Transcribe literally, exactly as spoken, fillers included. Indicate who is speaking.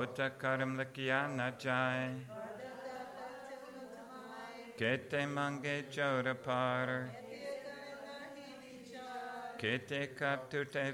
Speaker 1: Ota karam lakia na jai. Kete mange chora par. Kete kaptute